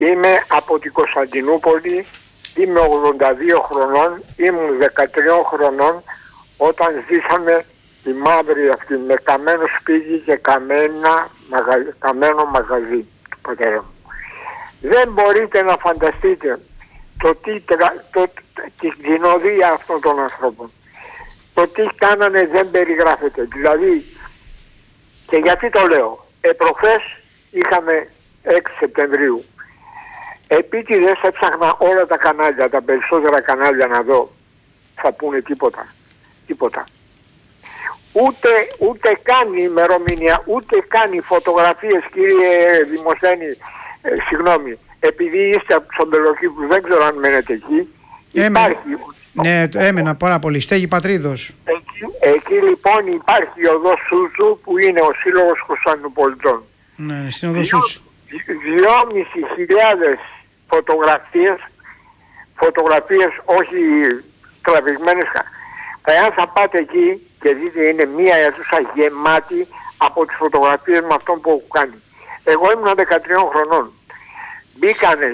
Είμαι από την Κωνσταντινούπολη, είμαι 82 χρονών, ήμουν 13 χρονών όταν ζήσαμε τη μαύρη αυτή με καμένο σπίτι και καμένο μαγαζί του πατέρα μου. Δεν μπορείτε να φανταστείτε την κοινωνία αυτών των ανθρώπων. Το τι κάνανε δεν περιγράφεται. Δηλαδή, και γιατί το λέω, προχθές είχαμε 6 Σεπτεμβρίου. Επίτηδες έψαχνα όλα τα κανάλια, τα περισσότερα κανάλια να δω. Θα πούνε τίποτα. Ούτε καν η ημερομηνία, ούτε καν οι φωτογραφίες, κύριε Δημοσθένη, συγγνώμη, επειδή είστε από τους Αμπελοκήπους, δεν ξέρω αν μένετε εκεί. Υπάρχει. Ναι, έμενα πάρα πολύ. Στέγη Πατρίδος. Εκεί λοιπόν υπάρχει η οδός Σούτσου που είναι ο Σύλλογος Κωνσταντινουπολιτών. Ναι, στην οδός Σούτσου. 2.500 φωτογραφίες όχι τραβηγμένες. Εάν θα πάτε εκεί και δείτε, είναι μία αίθουσα γεμάτη από τις φωτογραφίες με αυτόν που έχω κάνει. Εγώ ήμουν 13 χρονών. Μπήκανε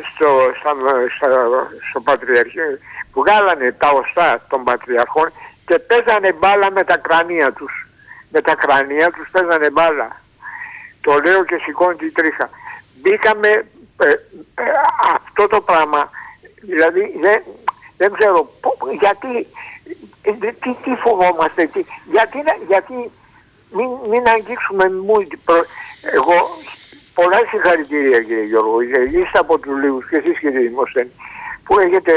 στο Πατριαρχείο, βγάλανε τα οστά των Πατριαρχών και παίζανε μπάλα με τα κρανία τους. Με τα κρανία τους παίζανε μπάλα. Το λέω και σηκώνει την τρίχα. Μπήκαμε αυτό το πράγμα, δηλαδή δεν ξέρω γιατί, τι φοβόμαστε, γιατί μην αγγίξουμε εγώ πολλά συγχαρητήρια κύριε Γιώργο, είστε από τους λίγους και εσείς κύριε Δημοσθένη που έχετε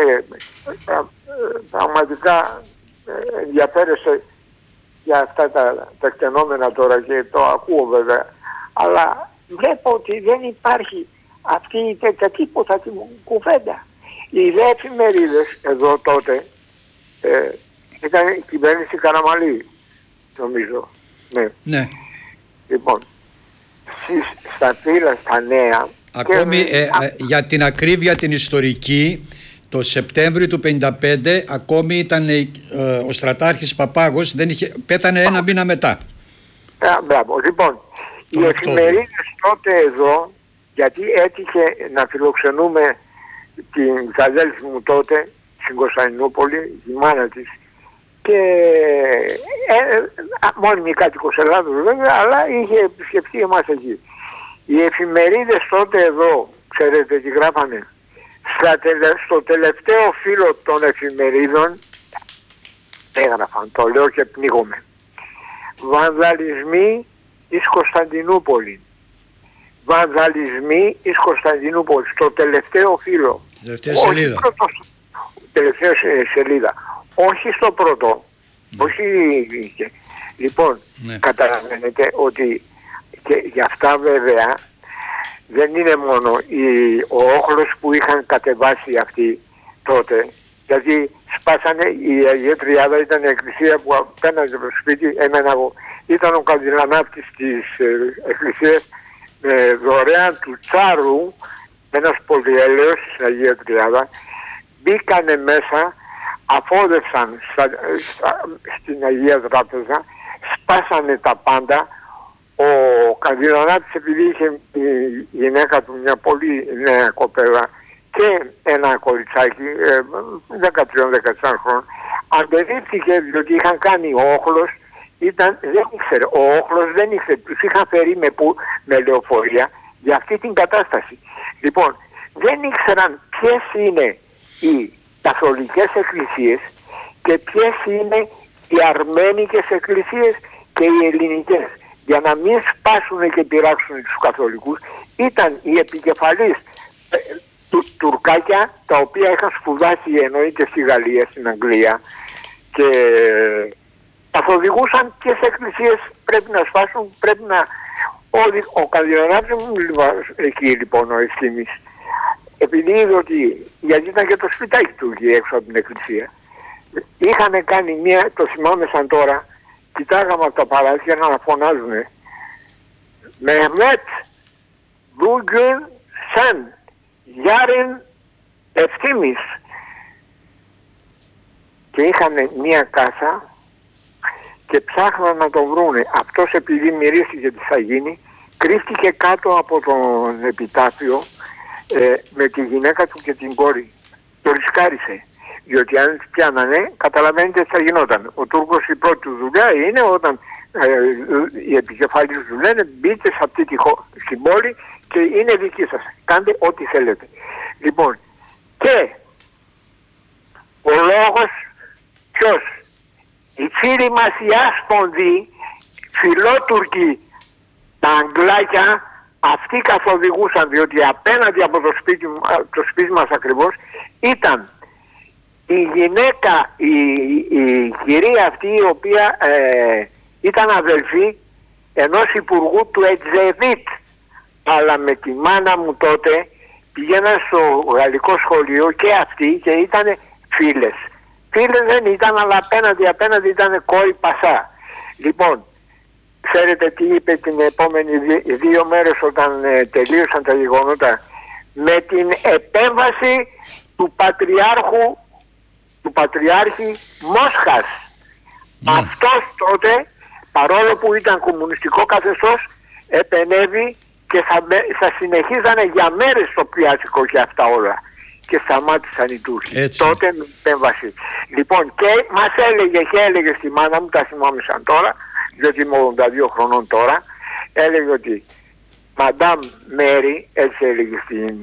πραγματικά ενδιαφέρεστε για αυτά τα εκτενόμενα τώρα και το ακούω βέβαια, αλλά βλέπω ότι δεν υπάρχει αυτή τίποτα την κουβέντα. Οι δε εφημερίδες εδώ τότε ήταν η κυβέρνηση Καραμαλή, νομίζω. Ναι. Λοιπόν, στα φύλλα, στα νέα... Ακόμη για την ακρίβεια την ιστορική, το Σεπτέμβριο του 1955 ακόμη ήταν ο στρατάρχης Παπάγος, πέθανε ένα μήνα μετά. Μπράβο. Λοιπόν, οι εφημερίδες τότε εδώ, γιατί έτυχε να φιλοξενούμε την ξαδέλφη μου τότε στην Κωνσταντινούπολη, τη μάνα της, και μόνιμη κάτοικος Ελλάδος βέβαια, αλλά είχε επισκεφτεί εμάς εκεί. Οι εφημερίδες τότε εδώ, ξέρετε τι γράφανε, στο τελευταίο φύλλο των εφημερίδων έγραφαν, το λέω και πνίγομαι, βανδαλισμοί εις Κωνσταντινούπολη. Βανδαλισμοί εις Κωνσταντινούπολη, στο τελευταίο φύλλο. Τελευταία σελίδα. Όχι στο πρώτο. Όχι. Λοιπόν, καταλαβαίνετε ότι και για αυτά βέβαια δεν είναι μόνο ο όχλος που είχαν κατεβάσει αυτοί τότε, γιατί σπάσανε, η Αγία Τριάδα ήταν η εκκλησία που απέναντι από το σπίτι, ήταν ο καδιλανάπτης της εκκλησίας δωρεάν του Τσάρου, ένας πολυέλεος στην Αγία Τριάδα, μπήκανε μέσα, αφόδευσαν στην Αγία Τράπεζα, σπάσανε τα πάντα. Ο καδιλανάπτης, επειδή είχε η γυναίκα του μια πολύ νέα κοπέλα και ένα κοριτσάκι 13-14 χρόνων, αντεδείχθηκε διότι είχαν κάνει ο όχλος, δεν ήξερε, ο όχλος δεν ήξερε, τους είχαν φέρει με λεωφορεία για αυτή την κατάσταση. Λοιπόν, δεν ήξεραν ποιες είναι οι καθολικές εκκλησίες και ποιες είναι οι αρμένικες εκκλησίες και οι ελληνικές. Για να μην σπάσουν και πειράξουν τους καθολικούς, ήταν οι επικεφαλής τουρκάκια, τα οποία είχαν σπουδάσει εννοείται στη Γαλλία, στην Αγγλία, και καθοδηγούσαν ποιες εκκλησίες πρέπει να σπάσουν, πρέπει να... Ο καδιλανάπτης μου εκεί λοιπόν ο Ευθύμης, επειδή είδε ότι, γιατί ήταν και το σπιτάκι του εκεί έξω από την εκκλησία, είχαν κάνει το θυμάμαι σαν τώρα, κοιτάγαμε από τα παράθυρα να φωνάζουνε Μεχμέτ Μπούγκουν Σαν Γιάριν Ευθύμης, και είχαν μία κάσα και ψάχναν να τον βρούνε. Αυτός επειδή μυρίστηκε τι θα γίνει, κρύφτηκε κάτω από τον επιτάφιο με τη γυναίκα του και την κόρη. Το ρισκάρισε. Διότι αν τις πιάνανε, καταλαβαίνετε τι θα γινόταν. Ο Τούρκος η πρώτη του δουλειά είναι όταν οι επικεφαλής του λένε μπείτε σε αυτή στην πόλη και είναι δική σας. Κάντε ό,τι θέλετε. Λοιπόν, και ο λόγος ποιος? Οι φίλοι μας οι άσπονδοι, φιλότουρκοι, τα Αγγλάκια, αυτοί καθοδηγούσαν, διότι απέναντι από το σπίτι μας ακριβώς ήταν η γυναίκα, η κυρία αυτή η οποία ήταν αδελφή ενός υπουργού του Ετζεβίτ, αλλά με τη μάνα μου τότε πήγαιναν στο γαλλικό σχολείο και αυτοί και ήταν φίλες. Φίλες δεν ήταν, αλλά απέναντι ήταν κόρη Πασά. Λοιπόν, ξέρετε τι είπε την επόμενη 2 μέρες όταν τελείωσαν τα γεγονότα? Με την επέμβαση του Πατριάρχη Μόσχας. Αυτός τότε, παρόλο που ήταν κομμουνιστικό καθεστώς, επενέβη και θα συνεχίζανε για μέρες το πιάσικο και αυτά όλα. Και σταμάτησαν οι Τούρκοι. Τότε με επέμβαση. Λοιπόν, και μας έλεγε στη μάνα μου, τα θυμάμαι σαν τώρα, διότι είμαι 82 χρονών τώρα, έλεγε ότι Μαντάμ Μέρι, έτσι έλεγε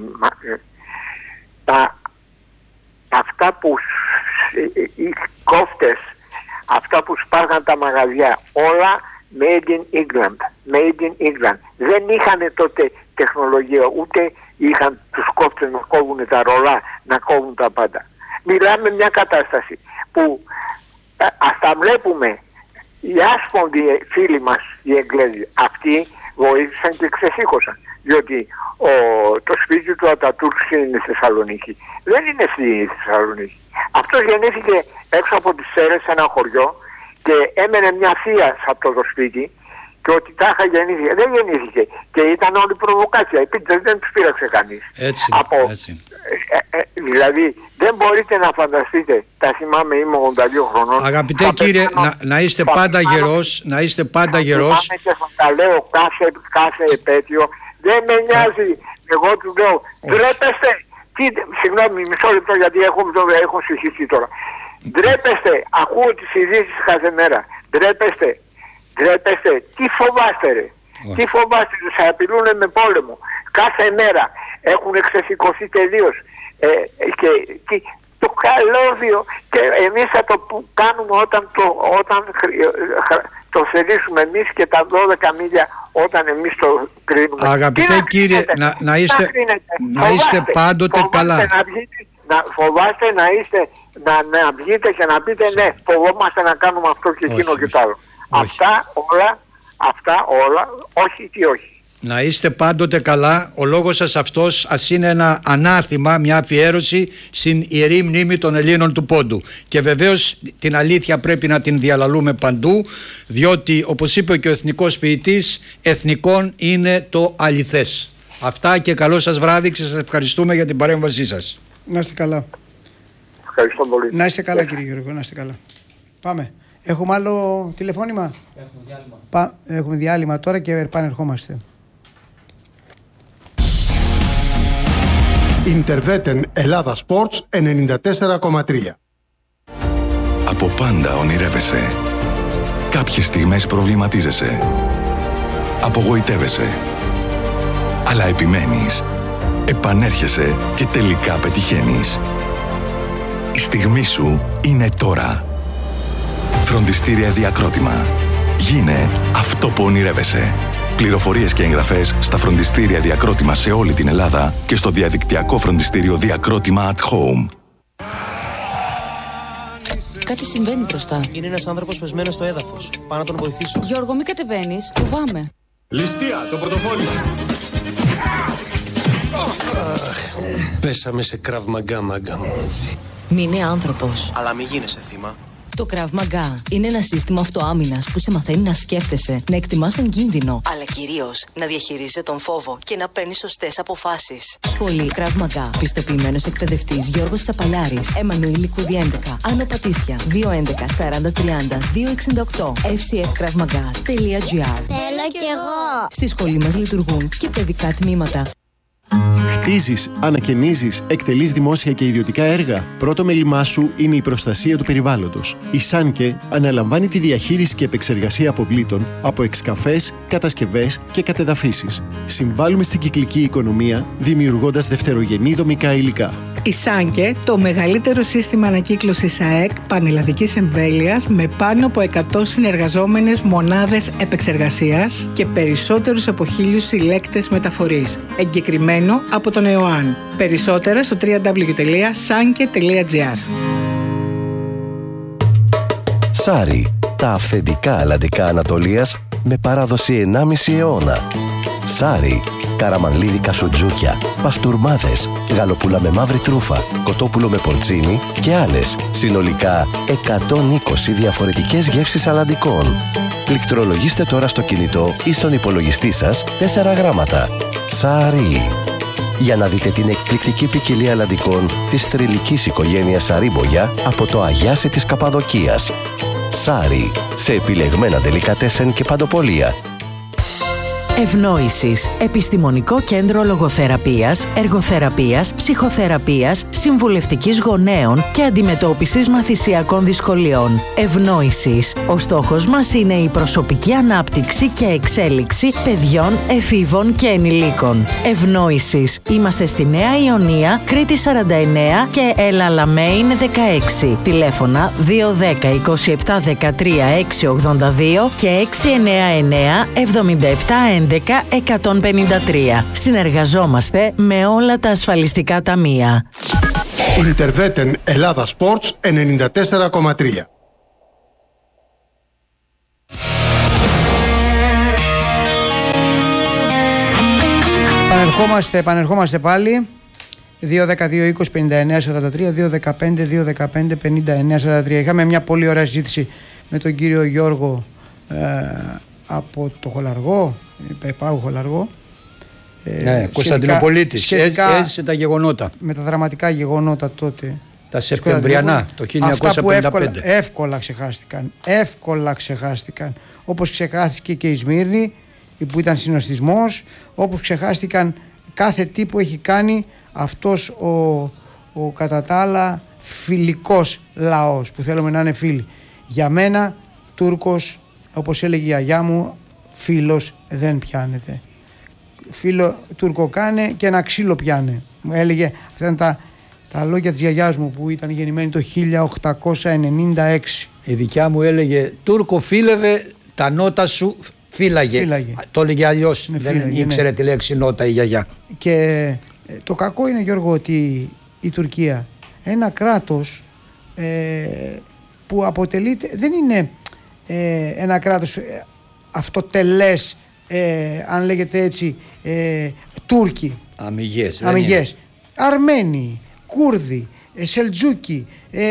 αυτά που οι κόφτες, αυτά που σπάγαν τα μαγαζιά, όλα made in England. Δεν είχαν τότε τεχνολογία, ούτε είχαν τους κόφτες να κόβουν τα ρολά, να κόβουν τα πάντα. Μιλάμε μια κατάσταση που ας τα βλέπουμε. Οι άσπονδοι φίλοι μας, οι Εγγλέζοι, αυτοί βοήθησαν και ξεσήκωσαν. Διότι το σπίτι του Ατατούρκ είναι στη Θεσσαλονίκη. Δεν είναι στη Θεσσαλονίκη. Αυτός γεννήθηκε έξω από τις Σέρρες σε ένα χωριό και έμενε μια θεία σε αυτό το σπίτι και ότι τάχα γεννήθηκε. Δεν γεννήθηκε και ήταν όλη προβοκάτσια. Δεν τους πείραξε κανείς. Έτσι. Δηλαδή δεν μπορείτε να φανταστείτε, τα θυμάμαι, είμαι 82 χρονών. Αγαπητέ κύριε, να είστε πάντα γερός, να είστε πάντα γερός. Και θα τα λέω κάθε επέτειο. Δεν με νοιάζει. Εγώ του λέω, ντρέπεστε. Συγγνώμη, μισό λεπτό γιατί έχω συγχυστεί τώρα. Ντρέπεστε, ακούω τις ειδήσεις κάθε μέρα. Ντρέπεστε. Τι φοβάστε ρε? Τι φοβάστε? Τους απειλούν με πόλεμο. Κάθε μέρα έχουν ξεσηκωθεί τελείως. Και το καλώδιο και εμείς θα το κάνουμε όταν το θελήσουμε εμείς και τα 12 μίλια όταν εμείς το κρίνουμε. Αγαπητέ κύριε, να είστε πάντοτε καλά. Φοβάστε να βγείτε και να πείτε ναι, φοβόμαστε να κάνουμε αυτό και εκείνο και το άλλο. Αυτά όλα, όχι και όχι. Να είστε πάντοτε καλά. Ο λόγος σας αυτός ας είναι ένα ανάθημα, μια αφιέρωση στην ιερή μνήμη των Ελλήνων του Πόντου. Και βεβαίως την αλήθεια πρέπει να την διαλαλούμε παντού, διότι όπως είπε και ο εθνικός ποιητής, εθνικών είναι το αληθές. Αυτά και καλό σας βράδυ και σας ευχαριστούμε για την παρέμβασή σας. Να είστε καλά. Ευχαριστώ πολύ. Να είστε καλά κύριε Γιώργο, να είστε καλά. Πάμε. Έχουμε άλλο τηλεφώνημα? Έχουμε διάλειμμα. Έχουμε διάλειμμα τώρα και επανερχόμαστε. Ιντερβέτεν Ελλάδα Sports 94,3. Από πάντα ονειρεύεσαι. Κάποιες στιγμές προβληματίζεσαι. Απογοητεύεσαι. Αλλά επιμένεις. Επανέρχεσαι και τελικά πετυχαίνεις. Η στιγμή σου είναι τώρα. Φροντιστήρια Διακρότημα. Γίνε αυτό που ονειρεύεσαι. Πληροφορίες και εγγραφές στα φροντιστήρια Διακρότημα σε όλη την Ελλάδα και στο διαδικτυακό φροντιστήριο Διακρότημα at Home. Κάτι συμβαίνει μπροστά. Είναι ένας άνθρωπος πεσμένος στο έδαφος. Πάω να τον βοηθήσω. Γιώργο, μην κατεβαίνεις. Φοβάμαι. Ληστεία, το πορτοφόλι σου. Πέσαμε σε Krav Maga, μάγκα μου. Μην είναι άνθρωπος. Αλλά μην γίνεσαι θύμα. Το Krav Maga είναι ένα σύστημα αυτοάμυνας που σε μαθαίνει να σκέφτεσαι, να εκτιμάς τον κίνδυνο, αλλά κυρίως να διαχειρίζεσαι τον φόβο και να παίρνεις σωστές αποφάσεις. Σχολή Krav Maga. Πιστοποιημένος εκπαιδευτής Γιώργος Τσαπαλιάρης. Εμμανουήλ Λικούδη 11. Άνω Πατήσια. 211 40 30 268. fcfkravmaga.gr. Θέλω κι εγώ. Στη σχολή μας λειτουργούν και παιδικά τμήματα. Χτίζεις, ανακαινίζεις, εκτελείς δημόσια και ιδιωτικά έργα. Πρώτο μέλημά σου είναι η προστασία του περιβάλλοντος. Η Σάνκε αναλαμβάνει τη διαχείριση και επεξεργασία αποβλήτων από εξκαφές, κατασκευές και κατεδαφίσεις. Συμβάλλουμε στην κυκλική οικονομία, δημιουργώντας δευτερογενή δομικά υλικά. Η Σάνκε, το μεγαλύτερο σύστημα ανακύκλωσης ΑΕΚ πανελλαδικής εμβέλειας με πάνω από 100 συνεργαζόμενες μονάδες επεξεργασίας και περισσότερους από 1.000 συλλέκτες μεταφορής. Εγκεκριμένο από τον ΕΟΑΝ. Περισσότερα στο www.sanke.gr. Σάρι, τα αυθεντικά αλλαντικά Ανατολίας με παράδοση 1,5 αιώνα. Σάρι, καραμανλίδικα σουτζούκια, παστούρμάδες, γαλοπούλα με μαύρη τρούφα, κοτόπουλο με πορτσίνι και άλλες, συνολικά 120 διαφορετικές γεύσεις αλλαντικών. Πληκτρολογήστε τώρα στο κινητό ή στον υπολογιστή σας 4 γράμματα. Σάρι. Για να δείτε την εκπληκτική ποικιλία αλλαντικών της θρυλικής οικογένειας Σαρίμπογια από το Αγιάσι της Καπαδοκίας. Σάρι, σε επιλεγμένα ντελικατέσεν και παντοπολία. Ευνόησης. Επιστημονικό κέντρο λογοθεραπείας, εργοθεραπείας, ψυχοθεραπείας, συμβουλευτικής γονέων και αντιμετώπισης μαθησιακών δυσκολιών. Ευνόησης. Ο στόχος μας είναι η προσωπική ανάπτυξη και εξέλιξη παιδιών, εφήβων και ενηλίκων. Ευνόησης. Είμαστε στη Νέα Ιωνία, Κρήτη 49 και Ελαλαμέιν 16. Τηλέφωνα 210 27 13 682 και 699 77 11-153. Συνεργαζόμαστε με όλα τα ασφαλιστικά ταμεία. Ιντερβέτεν Ελλάδα Sports 94,3. Επανερχόμαστε πάλι. 2-10-2-20-59-43, 2-15-2-15-59-43. Είχαμε μια πολύ ωραία συζήτηση με τον κύριο Γιώργο από το Χολαργό, Πάου Χολαργό. Ναι, Κωνσταντινοπολίτης. Έζησε τα γεγονότα. Με τα δραματικά γεγονότα τότε. Τα Σεπτεμβριανά, το 1955. Αυτά που εύκολα ξεχάστηκαν. Όπως ξεχάστηκε και η Σμύρνη, που ήταν συνοστισμός, όπως ξεχάστηκαν κάθε τι που έχει κάνει αυτός ο κατά τα άλλα φιλικός λαός, που θέλουμε να είναι φίλοι. Για μένα, Τούρκος, όπως έλεγε η γιαγιά μου, φίλος δεν πιάνεται. Φίλο Τούρκο κάνε και ένα ξύλο πιάνε. Μου έλεγε, αυτά είναι τα λόγια της γιαγιάς μου που ήταν γεννημένη το 1896. Η δικιά μου έλεγε, Τούρκο φίλευε, τα νότα σου φύλαγε. Το έλεγε αλλιώς, δεν ήξερε τη λέξη νότα η γιαγιά. Και το κακό είναι, Γιώργο, ότι η Τουρκία, ένα κράτος που αποτελείται, δεν είναι ένα κράτος αυτοτελές, αν λέγεται έτσι, Τούρκοι. Αμιγές. Αρμένοι, Κούρδοι, Σελτζούκοι.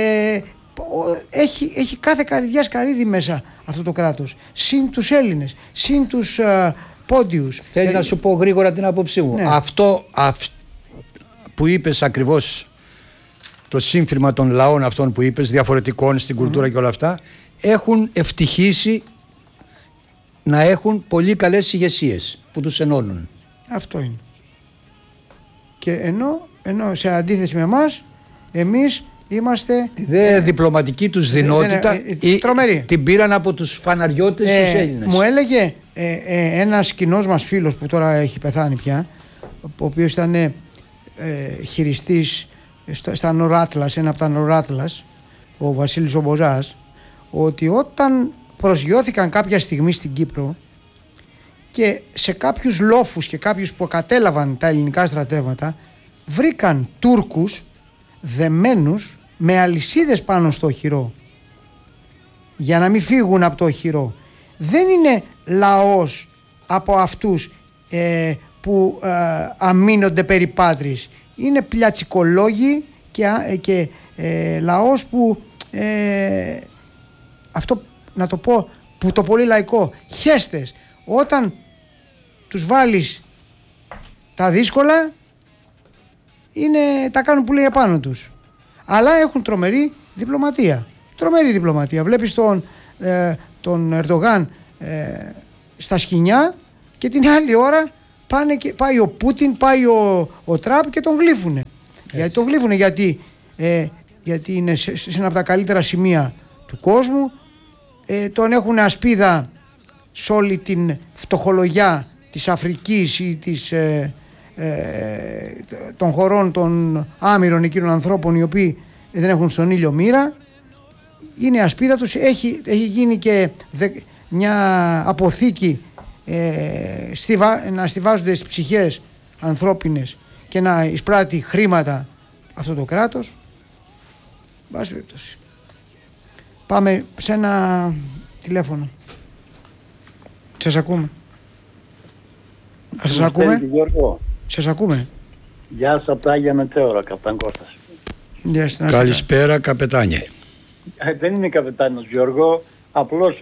Έχει κάθε καρδιάς καρύδι μέσα αυτό το κράτος. Συν τους Έλληνες, συν τους Πόντιους. Θέλει να σου πω γρήγορα την άποψή μου. Ναι. Αυτό που είπες ακριβώς, το σύμφυρμα των λαών αυτών που είπες, διαφορετικών στην κουλτούρα και όλα αυτά, έχουν ευτυχήσει να έχουν πολύ καλές ηγεσίες που τους ενώνουν. Αυτό είναι. Και ενώ σε αντίθεση με εμάς, εμείς είμαστε... Τη διπλωματική τους δυνότητα την πήραν από τους φαναριώτες τους Έλληνες. Μου έλεγε ένας κοινός μας φίλος που τώρα έχει πεθάνει πια, ο οποίος ήταν χειριστής στα Νοράτλας, ένα από τα Νοράτλας, ο Βασίλης Ομποζάς, ότι όταν προσγειώθηκαν κάποια στιγμή στην Κύπρο και σε κάποιους λόφους και κάποιους που κατέλαβαν τα ελληνικά στρατεύματα, βρήκαν Τούρκους δεμένους με αλυσίδες πάνω στο οχυρό για να μην φύγουν από το οχυρό. Δεν είναι λαός από αυτούς που αμήνονται περί πάτρης. Είναι πλιατσικολόγοι και λαός που αυτό να το πω, που το πολύ λαϊκό, χέστες. Όταν τους βάλεις τα δύσκολα, τα κάνουν που λέει επάνω τους. Αλλά έχουν τρομερή διπλωματία. Βλέπεις τον Ερντογάν στα σκοινιά και την άλλη ώρα πάει ο Πούτιν, πάει ο Τραμπ και τον γλύφουνε. Γιατί τον γλύφουνε, γιατί είναι σε ένα από τα καλύτερα σημεία του κόσμου, τον έχουν ασπίδα σε όλη την φτωχολογιά της Αφρικής ή των χωρών των άμυρων εκείνων ανθρώπων οι οποίοι δεν έχουν στον ήλιο μοίρα. Είναι ασπίδα τους, έχει γίνει και μια αποθήκη να στιβάζονται στις ψυχές ανθρώπινες και να εισπράττει χρήματα αυτό το κράτος. Βάση περιπτώσει. Πάμε σε ένα τηλέφωνο. Σας ακούμε. Σας ακούμε. Σας ακούμε. Γεια σας από τα Άγια Μετέωρα, καπετάν Κώστας. Καλησπέρα καπετάνιε. Δεν είμαι καπετάνιος Γιώργο, απλώς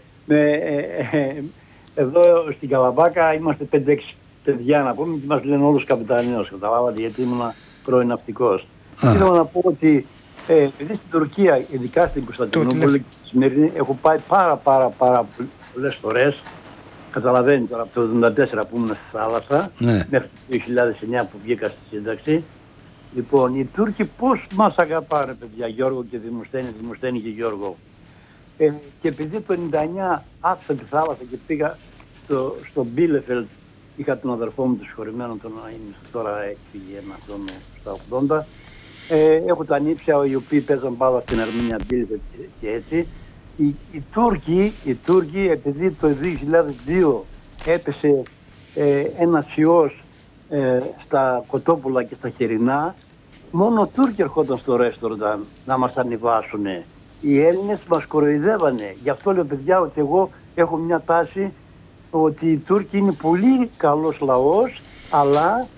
εδώ στην Καλαμπάκα είμαστε 5-6 παιδιά να πούμε και μας λένε όλους καπετάνιος, καταλάβατε, γιατί ήμουν πρώην ναυτικός. Θέλω να πω ότι επειδή στην Τουρκία, ειδικά στην Κωνσταντινούπολη, έχω πάει πάρα πολλές φορές. Καταλαβαίνει τώρα από το 1974 που ήμουν στη θάλασσα, μέχρι το 2009 που βγήκα στη σύνταξη. Λοιπόν, οι Τούρκοι πώς μας αγαπάνε, παιδιά, Γιώργο και Δημοσθένη και Γιώργο. Και επειδή το 1999 άφησα τη θάλασσα και πήγα στο Μπίλεφελτ, είχα τον αδερφό μου, τον συγχωρημένο, τώρα έφυγε ένα χρόνο στα 80. Έχω τα νύψια οι οποίοι παίζαν μπάλα στην Αρμίνια Μπίλεφελτ και έτσι. Οι Τούρκοι, επειδή το 2002 έπεσε ένας ιός στα Κοτόπουλα και στα Χερινά, μόνο Τούρκοι ερχόταν στο ρέστοραν να μας ανεβάσουνε. Οι Έλληνες μας κοροϊδεύανε. Γι' αυτό λέω, παιδιά, ότι εγώ έχω μια τάση ότι οι Τούρκοι είναι πολύ καλός λαός, αλλά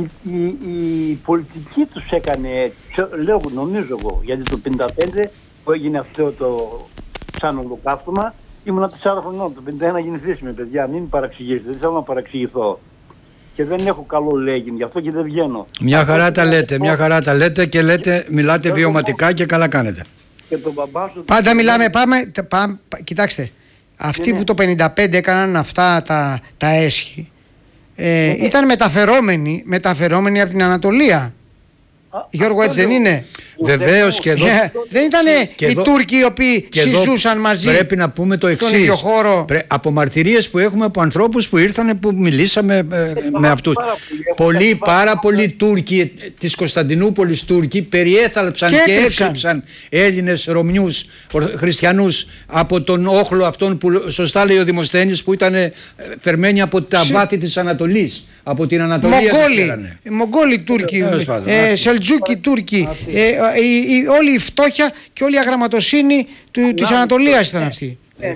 η πολιτική τους έκανε έτσι. Λέω, νομίζω εγώ, γιατί το 1955 που έγινε αυτό το σαν ολοκαύτωμα, ήμουν 4 χρονών. Το 51 γεννηθήσαμε, παιδιά, μην παραξηγήσετε, δεν θέλω να παραξηγηθώ. Και δεν έχω καλό λέγειν, γι' αυτό και δεν βγαίνω. Μια χαρά τα λέτε και μιλάτε βιωματικά και καλά κάνετε. Και τον μπαμπά σου... Πάντα μιλάμε, κοιτάξτε, αυτοί που το 55 έκαναν αυτά τα έσχη, ήταν μεταφερόμενοι από την Ανατολία. Γιώργο, έτσι δεν είναι? Βεβαίως και εδώ. Δεν ήταν οι Τούρκοι οι οποίοι συζούσαν μαζί. Πρέπει να πούμε το εξής. Από μαρτυρίες που έχουμε από ανθρώπους που ήρθαν, που μιλήσαμε με αυτούς. Πάρα πολλοί Τούρκοι της Κωνσταντινούπολης, Τούρκοι, περιέθαλψαν και έκρυψαν Έλληνες, Ρωμιούς, Χριστιανούς από τον όχλο αυτόν που σωστά λέει ο Δημοσθένης, που ήταν φερμένοι από τα βάθη της Ανατολής. Από την Ανατολία. Μογγόλοι Τούρκοι, Σελτζούκοι Τούρκοι, όλη η φτώχεια και όλη η αγραμματοσύνη της Ανατολίας ήταν αυτή.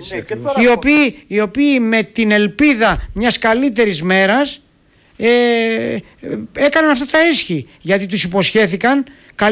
Οι οποίοι με την ελπίδα μιας καλύτερης μέρας έκαναν αυτά τα έσχη, γιατί τους υποσχέθηκαν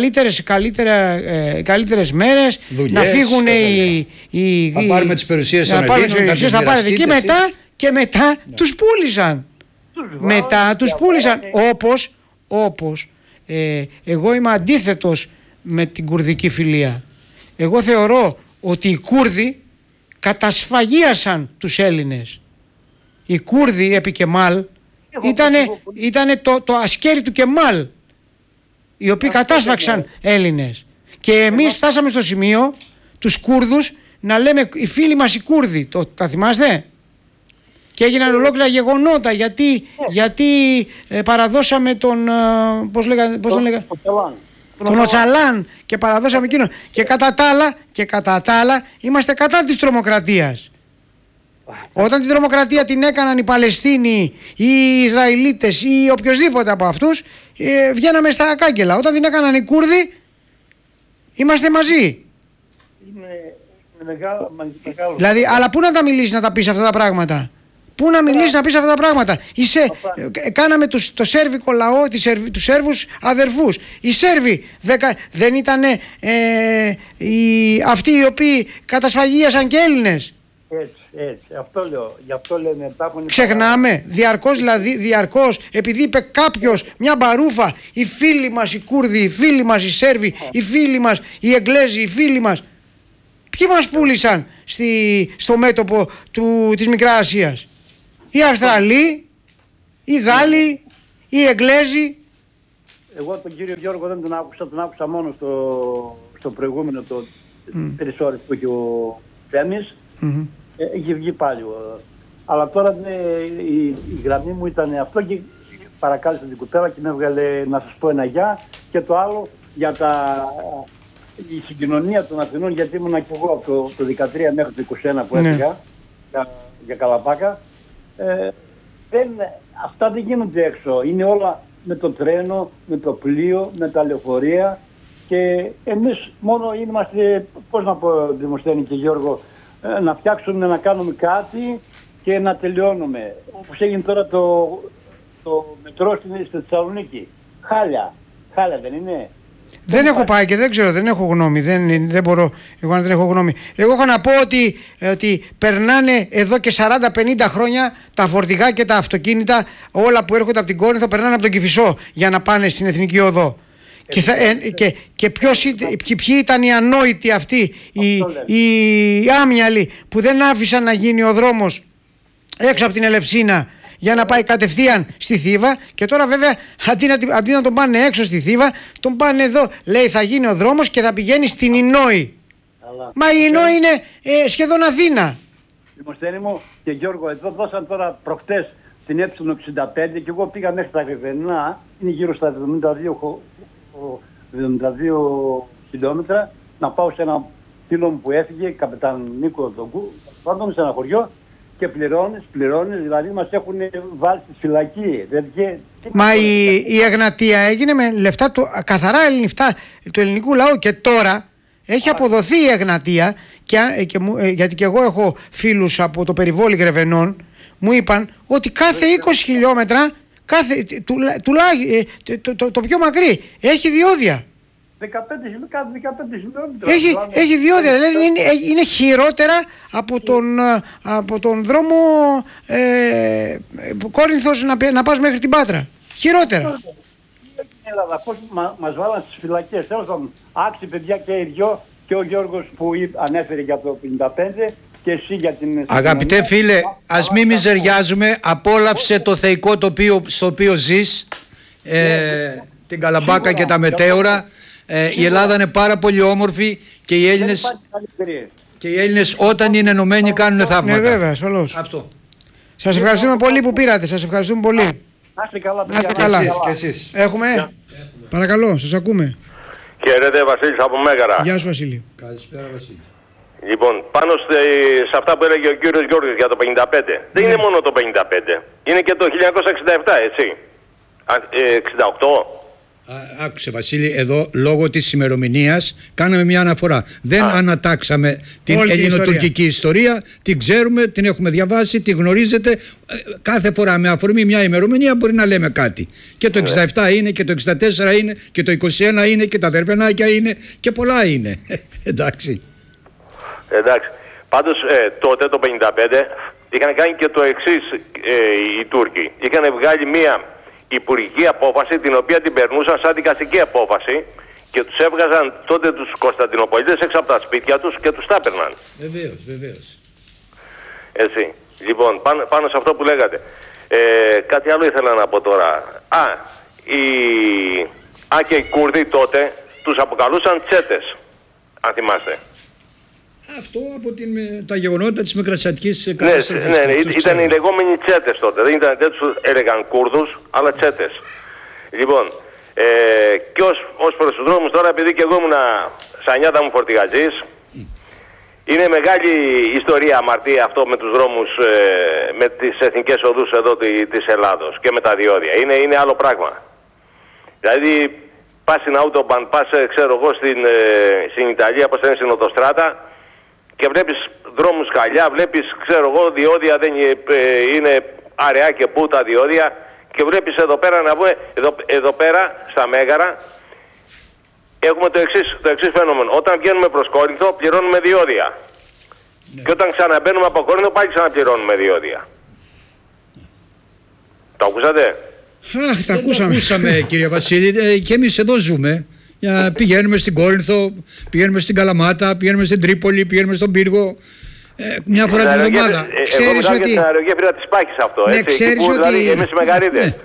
καλύτερες μέρες, δουλειές, να φύγουν να πάρουμε τις περιουσίες των Ελλήνων, να πάρετε εκεί και μετά τους πούλησαν. Μετά τους πούλησαν, όπως εγώ είμαι αντίθετος με την κουρδική φιλία. Εγώ θεωρώ ότι οι Κούρδοι κατασφαγίασαν τους Έλληνες. Οι Κούρδοι επί Κεμάλ ήτανε το ασκέρι του Κεμάλ, οι οποίοι κατάσφαξαν Έλληνες. Και εμείς φτάσαμε στο σημείο τους Κούρδους να λέμε οι φίλοι μας οι Κούρδοι. Τα θυμάστε? Και έγιναν ολόκληρα γεγονότα γιατί παραδώσαμε τον Οτσαλάν και παραδώσαμε εκείνον. Και κατά τα άλλα είμαστε κατά της τρομοκρατίας. Όταν την τρομοκρατία την έκαναν οι Παλαιστίνοι ή οι Ισραηλίτες ή οποιοσδήποτε από αυτούς, βγαίναμε στα κάγκελα. Όταν την έκαναν οι Κούρδοι, είμαστε μαζί. Είναι μεγάλο. Δηλαδή, αλλά πού να τα μιλήσεις να τα πεις αυτά τα πράγματα? Πού να μιλήσεις να πεις αυτά τα πράγματα? Κάναμε το σέρβικο λαό, τους Σέρβους αδερφούς. Οι Σέρβοι δεν ήταν αυτοί οι οποίοι κατασφαγίασαν και Έλληνες? Έτσι, αυτό λέω. Γι' αυτό λέω μετά. Ξεχνάμε διαρκώς, επειδή είπε κάποιος μια μπαρούφα, οι φίλοι μας οι Κούρδοι, οι φίλοι μας οι Σέρβοι, οι φίλοι μας οι Εγγλέζοι, οι φίλοι μας. Ποιοι μας πούλησαν στο μέτωπο της Μικράς Ασίας? Οι Αυστραλοί, ή Γάλλοι ή Εγγλέζοι. Εγώ τον κύριο Γιώργο δεν τον άκουσα μόνο στο προηγούμενο 3 ώρες που είχε ο Θέμης. Έχει βγει πάλι. Αλλά τώρα η γραμμή μου ήταν αυτό και παρακάλεσα την κουτέλα και με έβγαλε να σας πω ένα γεια. Και το άλλο για η συγκοινωνία των Αθηνών, γιατί ήμουνα και εγώ από το 13 μέχρι το 21 που έφυγα για Καλαμπάκα. Αυτά δεν γίνονται έξω. Είναι όλα με το τρένο, με το πλοίο, με τα λεωφορεία και εμείς μόνο είμαστε, πώς να πω Δημοσθένη και Γιώργο, να φτιάξουμε, να κάνουμε κάτι και να τελειώνουμε. Όπως έγινε τώρα το μετρό στη Θεσσαλονίκη. Χάλια δεν είναι? Δεν έχω πάει και δεν ξέρω, δεν έχω γνώμη. Δεν μπορώ εγώ να δεν έχω γνώμη. Εγώ έχω να πω ότι περνάνε εδώ και 40-50 χρόνια τα φορτηγά και τα αυτοκίνητα, όλα που έρχονται από την Κόρινθο, περνάνε από τον Κηφισό για να πάνε στην Εθνική Οδό. Και ποιοι ήταν οι ανόητοι αυτοί, οι άμυαλοι που δεν άφησαν να γίνει ο δρόμος έξω από την Ελευσίνα για να πάει κατευθείαν στη Θήβα, και τώρα βέβαια αντί να τον πάνε έξω στη Θήβα, τον πάνε εδώ. Λέει θα γίνει ο δρόμος και θα πηγαίνει στην Ινόη. Μα η Ινόη είναι σχεδόν Αθήνα. Δημοσθένη μου και Γιώργο, εδώ δώσαν τώρα προχτές την Ε65 και εγώ πήγα μέχρι τα Γρεβενά, είναι γύρω στα 72 χιλιόμετρα, να πάω σε ένα φίλο μου που έφυγε, καπετάν Νίκο Δογκού, πάντων σε ένα χωριό, και πληρώνεις, δηλαδή μας έχουν βάλει στη φυλακή. Μα η Εγνατία έγινε με λεφτά καθαρά του ελληνικού λαού, και τώρα έχει αποδοθεί η Εγνατία γιατί και εγώ έχω φίλους από το περιβόλι Γρεβενών, μου είπαν ότι κάθε 20 χιλιόμετρα το πιο μακρύ έχει διόδια. 15 χιλιόμετρα. Έχει διόδια, δηλαδή είναι χειρότερα από τον δρόμο Κόρινθος να πας μέχρι την Πάτρα. Χειρότερα. Ελλάδα, πώς μας βάλαν στις φυλακές. Τέλος πάντων, άξιοι παιδιά και οι δυο, και ο Γιώργος που ανέφερε για το 55 και εσύ για την... Αγαπητέ φίλε, ας μην μιζεριάζουμε, απόλαυσε το θεϊκό τοπίο στο οποίο ζεις, την Καλαμπάκα και τα μετέωρα. Η Ελλάδα είναι πάρα πολύ όμορφη και οι Έλληνες όταν είναι ενωμένοι κάνουν θαύματα. Βέβαια, ασφαλώς. Αυτό. Σας ευχαριστούμε πολύ που πήρατε, σας ευχαριστούμε πολύ. Να είστε καλά, να είστε καλά. Και εσείς. Έχουμε. Παρακαλώ, σας ακούμε. Χαίρετε, Βασίλης από Μέγαρα. Γεια σου, Βασίλη. Καλησπέρα, Βασίλη. Λοιπόν, πάνω σε αυτά που έλεγε ο κύριος Γιώργος για το 55. Δεν είναι μόνο το 55. Είναι και το 1967, έτσι. 68. Άκουσε, Βασίλη, εδώ λόγω της ημερομηνίας κάναμε μια αναφορά. Δεν ανατάξαμε την ελληνοτουρκική ιστορία. Την ξέρουμε, την έχουμε διαβάσει, την γνωρίζετε. Κάθε φορά με αφορμή μια ημερομηνία μπορεί να λέμε κάτι. Και το 67 είναι και το 64 είναι και το 21 είναι και τα Δερβενάκια είναι και πολλά είναι. Εντάξει. Πάντως τότε το 55 είχαν κάνει και το εξής οι Τούρκοι. Είχαν βγάλει μια υπουργική απόφαση, την οποία την περνούσαν σαν δικαστική απόφαση και τους έβγαζαν τότε τους Κωνσταντινοπολίτες έξω από τα σπίτια τους και τους τα έπαιρναν. Βεβαίως. Έτσι. Λοιπόν, πάνω σε αυτό που λέγατε. Κάτι άλλο ήθελα να πω τώρα. Και οι Κούρδοι τότε τους αποκαλούσαν τσέτες, αν θυμάστε. Αυτό από τα γεγονότα της Μικρασιατικής καταστροφής. Ναι, ήταν οι λεγόμενοι τσέτες τότε. Δεν τους έλεγαν Κούρδους, αλλά τσέτες. Λοιπόν, και ως προς τους δρόμους τώρα, επειδή και εγώ ήμουν σανιάτα μου φορτηγατζής, είναι μεγάλη ιστορία αμαρτία αυτό με τους δρόμους, με τις εθνικές οδούς εδώ της Ελλάδος και με τα διόδια. Είναι άλλο πράγμα. Δηλαδή, πας στην Autobahn, πας, ξέρω εγώ, στην Ιταλία, πώς είναι, στην Οτοστράτα, και βλέπεις δρόμους χαλιά, βλέπεις, ξέρω εγώ, διόδια δεν είναι αραιά και πού τα διόδια, και βλέπεις εδώ πέρα, να πούμε, εδώ πέρα στα Μέγαρα έχουμε το εξής φαινόμενο. Όταν βγαίνουμε προς Κόρινθο πληρώνουμε διόδια. Ναι. Και όταν ξαναμπαίνουμε από Κόρινθο πάλι ξαναπληρώνουμε διόδια. Το ακούσατε? Τα ακούσαμε κύριε Βασίλη, και εμείς εδώ ζούμε. Πηγαίνουμε στην Κόρινθο, πηγαίνουμε στην Καλαμάτα, πηγαίνουμε στην Τρίπολη, πηγαίνουμε στον Πύργο. Μια φορά την εβδομάδα. Ξέρεις ότι... την αερογέφυρα της Πάχης αυτό, ναι, έτσι, εκεί που ότι... δηλαδή εμείς οι μεγαρίδες. Ναι.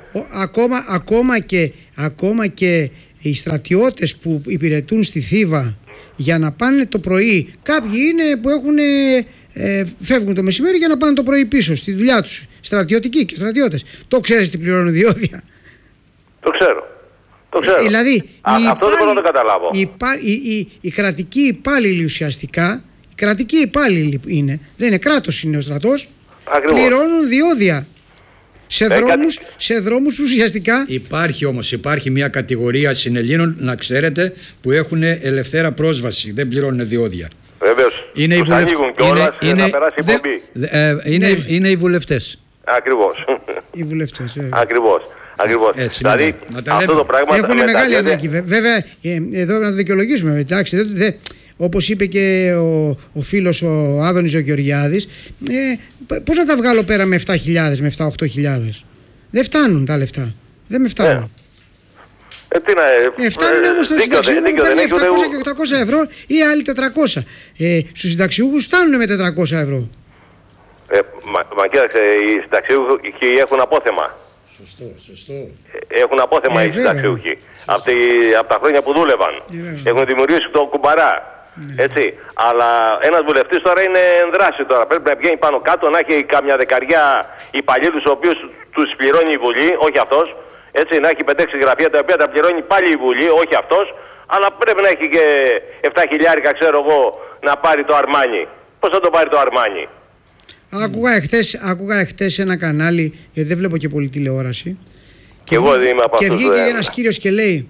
Ακόμα και οι στρατιώτες που υπηρετούν στη Θήβα για να πάνε το πρωί, κάποιοι είναι που έχουν... φεύγουν το μεσημέρι για να πάνε το πρωί πίσω στη δουλειά τους. Στρατιωτικοί και στρατιώτες. Το ξέρεις τι πληρώνουν διόδια? Το ξέρω. Δηλαδή, αυτό δεν μπορώ να το καταλάβω. Οι κρατικοί υπάλληλοι ουσιαστικά, οι κρατικοί υπάλληλοι είναι, δεν είναι κράτος, είναι ο στρατός, πληρώνουν διόδια σε δρόμους που ουσιαστικά... Υπάρχει μια κατηγορία συνελλήνων, να ξέρετε, που έχουν ελευθέρα πρόσβαση, δεν πληρώνουν διόδια. Βεβαίως, τους ανοίγουν κιόλας να περάσει η εκπομπή. Είναι οι βουλευτές. Ακριβώς. Οι βουλευτές, Ακριβώς. Δηλαδή, αυτό το πράγμα... Έχουν μεγάλη ανάγκη. Βέβαια, εδώ να το δικαιολογήσουμε. Εντάξει, όπως είπε και ο φίλος ο Άδωνης ο Γεωργιάδης, πώς να τα βγάλω πέρα με 7.000, με 7-8.000? Δεν φτάνουν τα λεφτά. Δεν με φτάνουν. Φτάνουν όμως στον συνταξιούχο που παίρνει 700 και 800 ευρώ ή άλλοι 400. Στους συνταξιούχους φτάνουν με 400 ευρώ. Μα κοίταξε, οι συνταξιούχοι έχουν απόθεμα. Σωστό. Έχουν απόθεμα οι συνταξιούχοι. Από τα χρόνια που δούλευαν. Έχουν δημιουργήσει το κουμπαρά. Έτσι. Αλλά ένας βουλευτής τώρα είναι εν δράση τώρα. Πρέπει να βγαίνει πάνω κάτω, να έχει κάμια δεκαριά υπαλλήλους, ο οποίους τους πληρώνει η Βουλή, όχι αυτός. Έτσι, να έχει 5-6 γραφεία τα οποία τα πληρώνει πάλι η Βουλή, όχι αυτός. Αλλά πρέπει να έχει και 7.000, ξέρω εγώ, να πάρει το Αρμάνι. Πώς θα το πάρει το Αρμάνι? Άκουγα εχθές ένα κανάλι, γιατί δεν βλέπω και πολύ τηλεόραση. Και εγώ δεν είμαι από αυτούς. Και βγήκε ένας κύριος και λέει,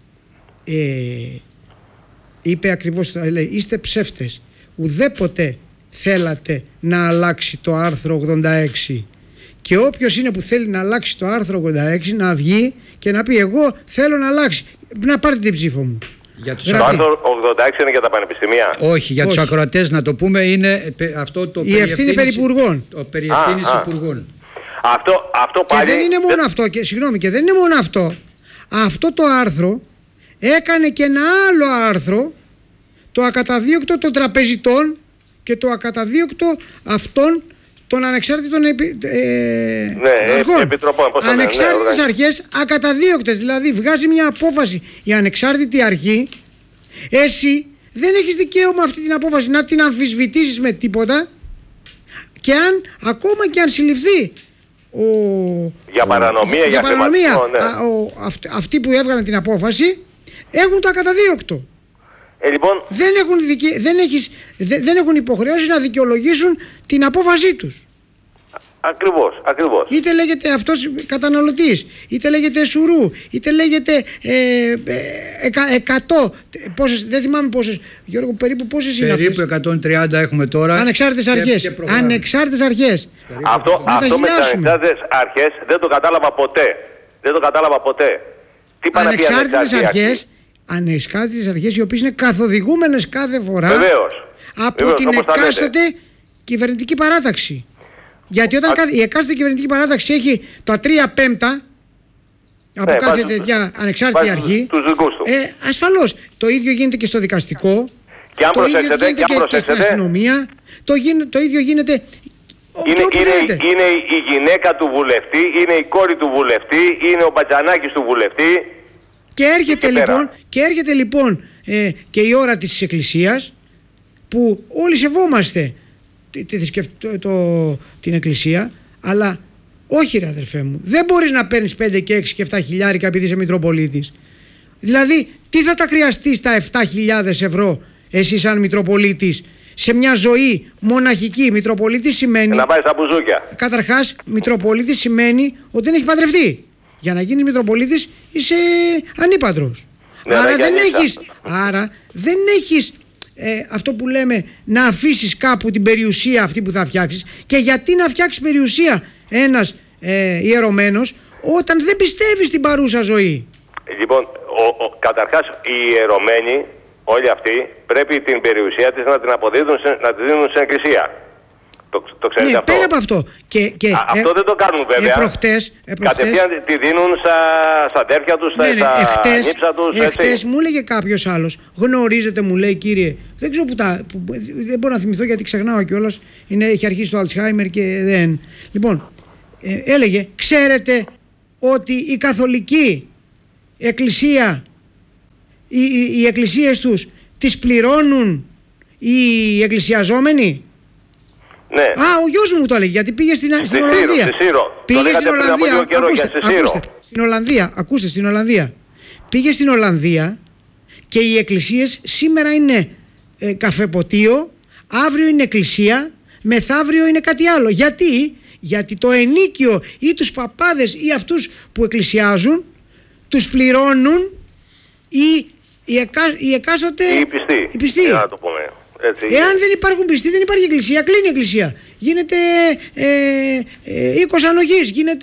είπε ακριβώς, λέει, είστε ψεύτες. Ουδέποτε θέλατε να αλλάξει το άρθρο 86. Και όποιος είναι που θέλει να αλλάξει το άρθρο 86 να βγει και να πει εγώ θέλω να αλλάξει. Να πάρετε την ψήφο μου. Το άρθρο 86 είναι για τα πανεπιστημία. Όχι, για τους ακροατές να το πούμε, είναι αυτό το η ευθύνη περιπουργών. Το περιευθύνης υπουργών. Αυτό πάλι... Και δεν είναι μόνο αυτό, και δεν είναι μόνο αυτό. Αυτό το άρθρο έκανε και ένα άλλο άρθρο, το ακαταδίωκτο των τραπεζιτών και το ακαταδίωκτο αυτών των ανεξάρτητων αρχών. Ανεξάρτητες αρχές ακαταδίωκτες. Δηλαδή βγάζει μια απόφαση η ανεξάρτητη αρχή, εσύ δεν έχεις δικαίωμα αυτή την απόφαση να την αμφισβητήσεις με τίποτα, και ακόμα και αν συλληφθεί για παρανομία, αυτοί που έβγαλαν την απόφαση έχουν το ακαταδίωκτο. Λοιπόν, δεν έχουν υποχρέωση να δικαιολογήσουν την απόφασή τους. Ακριβώς. Είτε λέγεται αυτός καταναλωτής, είτε λέγεται σουρού, είτε λέγεται 100. Δεν θυμάμαι πόσες, Γιώργο, περίπου πόσες είναι αυτές? Περίπου 130 έχουμε τώρα. Ανεξάρτητες αρχές. Ανεξάρτητες αρχές. Αυτό με τις ανεξάρτητες αρχές δεν το κατάλαβα ποτέ. Τι πάνε να πει ανεξάρτητες αρχές οι οποίες είναι καθοδηγούμενες κάθε φορά από την εκάστοτε κυβερνητική παράταξη. Γιατί όταν η εκάστοτε κυβερνητική παράταξη έχει τα 3/5 από κάθε τέτοια ανεξάρτητη αρχή, ασφαλώς το ίδιο γίνεται και στο δικαστικό, το ίδιο γίνεται και στην αστυνομία, το ίδιο γίνεται. Είναι η γυναίκα του βουλευτή, είναι η κόρη του βουλευτή, είναι ο μπατζανάκης του βουλευτή. Και έρχεται λοιπόν και η ώρα της Εκκλησίας, που όλοι σεβόμαστε την Εκκλησία, αλλά όχι, ρε αδερφέ μου, δεν μπορείς να παίρνεις 5 και 6 και 7 χιλιάρικα επειδή είσαι Μητροπολίτης. Δηλαδή τι θα τα χρειαστείς τα 7.000 ευρώ εσύ σαν Μητροπολίτης σε μια ζωή μοναχική? Μητροπολίτης σημαίνει να πάει στα μπουζούκια. Καταρχάς, Μητροπολίτης σημαίνει ότι δεν έχει παντρευτεί. Για να γίνεις Μητροπολίτης είσαι ανήπαντρος. Ναι, άρα δεν έχεις αυτό που λέμε να αφήσεις κάπου την περιουσία αυτή που θα φτιάξεις. Και γιατί να φτιάξεις περιουσία ένας ιερωμένος όταν δεν πιστεύει στην παρούσα ζωή? Λοιπόν, καταρχάς οι ιερωμένοι όλοι αυτοί πρέπει την περιουσία της να την αποδίδουν, να τη δίνουν στην Εκκλησία. Το ξέρετε αυτό? Πέρα από αυτό. Αυτό δεν το κάνουν βέβαια. Προχτές, κατευθείαν τη δίνουν στα αδέρφια τους, στα νύψα τους. Εχθές μου έλεγε κάποιος άλλος, γνωρίζετε, μου λέει, κύριε, δεν ξέρω δεν μπορώ να θυμηθώ γιατί ξεχνάω κιόλας, έχει αρχίσει το Αλτσχάιμερ και δεν. Λοιπόν, έλεγε, ξέρετε ότι η καθολική εκκλησία, οι εκκλησίες τους τις πληρώνουν οι εκκλησιαζόμενοι? Ναι. Ο γιος μου το έλεγε, γιατί πήγε στην Ολλανδία. Πήγε στην Ολλανδία. Ακούστε, στην Ολλανδία. Πήγε στην Ολλανδία και οι εκκλησίες σήμερα είναι καφεποτείο, αύριο είναι εκκλησία, μεθαύριο είναι κάτι άλλο. Γιατί το ενίκιο ή τους παπάδες ή αυτούς που εκκλησιάζουν τους πληρώνουν οι εκάστοτε οι πιστοί. Να το πούμε. Έτσι. Εάν δεν υπάρχουν πιστοί, δεν υπάρχει εκκλησία, κλείνει η εκκλησία. Γίνεται οίκος ανοχής, γίνεται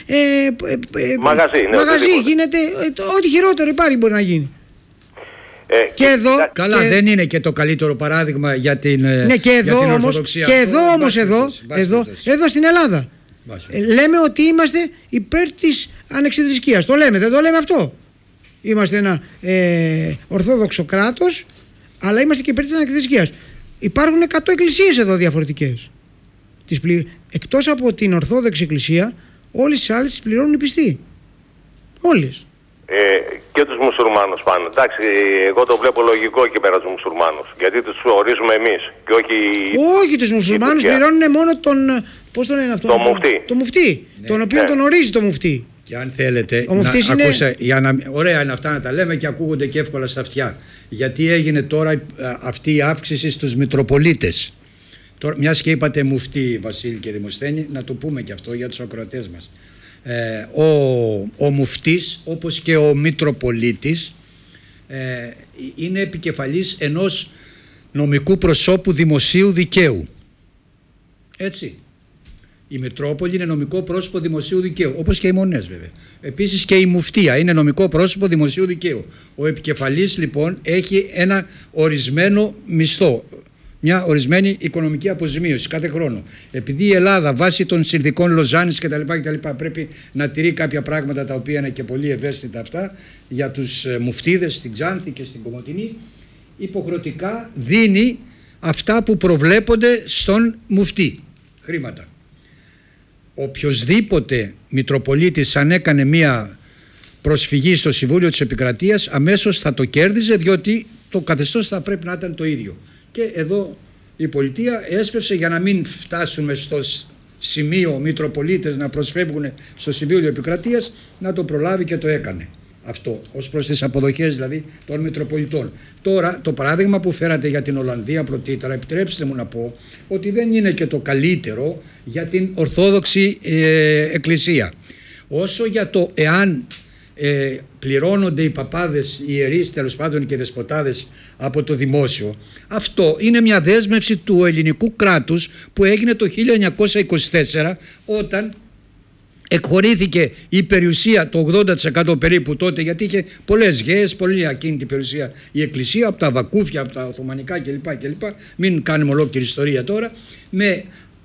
μαγαζί, γίνεται ό,τι χειρότερο υπάρχει μπορεί να γίνει. Και εδώ, καλά, δεν είναι και το καλύτερο παράδειγμα για την Ορθοδοξία. Και εδώ όμως, εδώ στην Ελλάδα λέμε ότι είμαστε υπέρ της ανεξιθρησκείας. Το λέμε, δεν το λέμε αυτό? Είμαστε ένα ορθόδοξο κράτος, αλλά είμαστε και υπέρ της ανεξιθρησκείας. Υπάρχουν 100 εκκλησίες εδώ διαφορετικές. Εκτός από την Ορθόδοξη Εκκλησία, όλες τις άλλες τις πληρώνουν οι πιστοί. Όλες. Και τους μουσουλμάνους πάνω. Εντάξει, εγώ το βλέπω λογικό εκεί πέρα τους μουσουλμάνους. Γιατί τους ορίζουμε εμείς και όχι. Όχι, τους μουσουλμάνους πληρώνουν μόνο τον. Πώς το λένε αυτό? Το μουφτί. Ναι, τον οποίο τον ορίζει το μουφτί. Και αν θέλετε, ωραία είναι αυτά να τα λέμε και ακούγονται και εύκολα στα αυτιά. Γιατί έγινε τώρα αυτή η αύξηση στους Μητροπολίτες? Τώρα, μιας και είπατε μουφτί, Βασίλη και Δημοσθένη, να το πούμε και αυτό για τους ακροατές μας. Ο μουφτής, όπως και ο Μητροπολίτης, είναι επικεφαλής ενός νομικού προσώπου δημοσίου δικαίου. Έτσι. Η Μητρόπολη είναι νομικό πρόσωπο δημοσίου δικαίου, όπως και οι μονές βέβαια. Επίσης και η μουφτία είναι νομικό πρόσωπο δημοσίου δικαίου. Ο επικεφαλής λοιπόν έχει ένα ορισμένο μισθό, μια ορισμένη οικονομική αποζημίωση κάθε χρόνο. Επειδή η Ελλάδα βάσει των συνθηκών Λοζάνης κτλ. Πρέπει να τηρεί κάποια πράγματα τα οποία είναι και πολύ ευαίσθητα αυτά για τους μουφτίδες στην Ξάνθη και στην Κομοτηνή, υποχρεωτικά δίνει αυτά που προβλέπονται στον μουφτή, χρήματα. Οποιοσδήποτε Μητροπολίτης αν έκανε μία προσφυγή στο Συμβούλιο της Επικρατείας, αμέσως θα το κέρδιζε, διότι το καθεστώς θα πρέπει να ήταν το ίδιο. Και εδώ η πολιτεία έσπευσε για να μην φτάσουμε στο σημείο Μητροπολίτες να προσφεύγουν στο Συμβούλιο Επικρατείας, να το προλάβει και το έκανε. Αυτό ως προς τις αποδοχές δηλαδή των Μητροπολιτών. Τώρα το παράδειγμα που φέρατε για την Ολλανδία πρωτήτερα, επιτρέψτε μου να πω ότι δεν είναι και το καλύτερο για την Ορθόδοξη Εκκλησία. Όσο για το εάν πληρώνονται οι παπάδες, οι ιερείς τέλος πάντων και οι δεσποτάδες από το δημόσιο, αυτό είναι μια δέσμευση του ελληνικού κράτους που έγινε το 1924, όταν εκχωρήθηκε η περιουσία, το 80% περίπου τότε, γιατί είχε πολλές γέες, πολύ ακίνητη περιουσία η Εκκλησία, από τα Βακούφια, από τα Οθωμανικά κλπ. Μην κάνουμε ολόκληρη ιστορία τώρα, με